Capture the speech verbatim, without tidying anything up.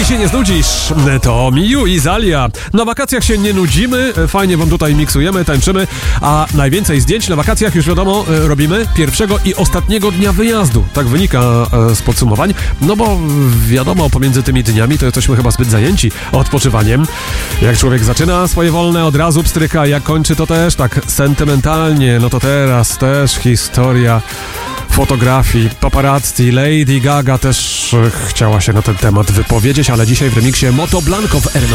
się nie znudzisz, to Miu i Zalia. Na wakacjach się nie nudzimy, fajnie wam tutaj miksujemy, tańczymy, a najwięcej zdjęć na wakacjach, już wiadomo, robimy pierwszego i ostatniego dnia wyjazdu. Tak wynika z podsumowań, no bo wiadomo, pomiędzy tymi dniami to jesteśmy chyba zbyt zajęci odpoczywaniem. Jak człowiek zaczyna swoje wolne, od razu pstryka, jak kończy, to też tak sentymentalnie. No to teraz też historia fotografii, paparazzi. Lady Gaga też chciała się na ten temat wypowiedzieć, ale dzisiaj w remiksie Moto Blanco w R N O.